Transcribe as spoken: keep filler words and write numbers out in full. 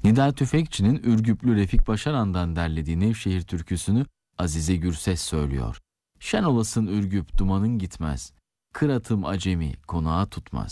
Nida Tüfekçi'nin Ürgüplü Refik Başaran'dan derlediği Nevşehir türküsünü Azize Gürses söylüyor. Şen olasın Ürgüp dumanın gitmez, kıratım acemi konağa tutmaz.